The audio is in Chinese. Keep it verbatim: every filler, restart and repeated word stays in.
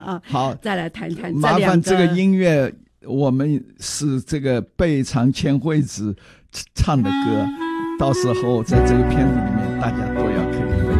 啊。 好， 再来谈谈这麻两个烦这个音乐，我们是这个备唱千惠子唱的歌，到时候在这个片子里面，大家都要可以分